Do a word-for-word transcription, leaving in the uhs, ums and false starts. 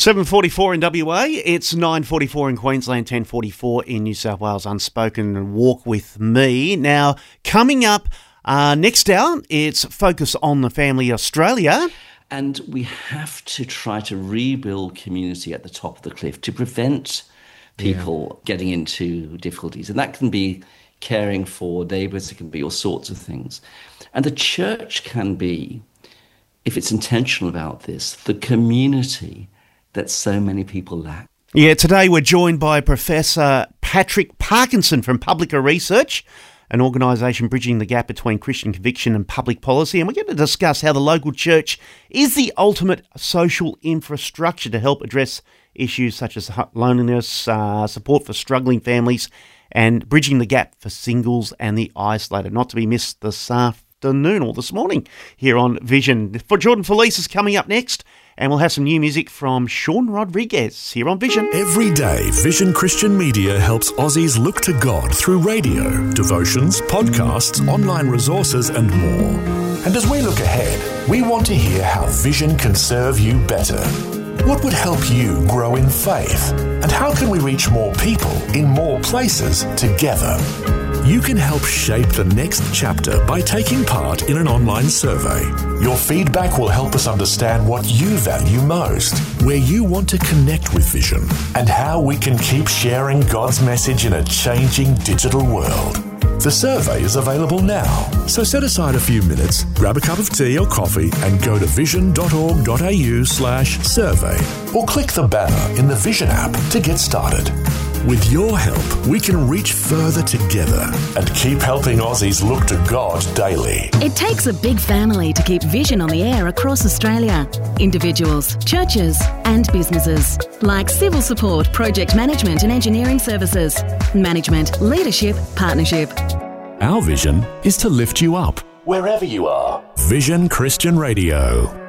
seven forty-four in W A, it's nine forty-four in Queensland, ten forty-four in New South Wales. Unspoken Walk with me. Now, coming up uh, next hour, it's Focus on the Family Australia. And we have to try to rebuild community at the top of the cliff to prevent people yeah. getting into difficulties. And that can be caring for neighbours, it can be all sorts of things. And the church can be, if it's intentional about this, the community that so many people lack. Yeah, today we're joined by Professor Patrick Parkinson from Publica Research, an organisation bridging the gap between Christian conviction and public policy. And we're going to discuss how the local church is the ultimate social infrastructure to help address issues such as loneliness, uh, support for struggling families, and bridging the gap for singles and the isolated. Not to be missed this afternoon or this morning here on Vision. For Jordan Felice is coming up next. And we'll have some new music from Sean Rodriguez here on Vision. Every day, Vision Christian Media helps Aussies look to God through radio, devotions, podcasts, online resources and more. And as we look ahead, we want to hear how Vision can serve you better. What would help you grow in faith? And how can we reach more people in more places together? You can help shape the next chapter by taking part in an online survey. Your feedback will help us understand what you value most, where you want to connect with Vision, and how we can keep sharing God's message in a changing digital world. The survey is available now, so set aside a few minutes, grab a cup of tea or coffee and go to vision.org.au slash survey or click the banner in the Vision app to get started. With your help, we can reach further together and keep helping Aussies look to God daily. It takes a big family to keep Vision on the air across Australia. Individuals, churches and businesses. Like civil support, project management and engineering services. Management, leadership, partnership. Our vision is to lift you up. Wherever you are. Vision Christian Radio.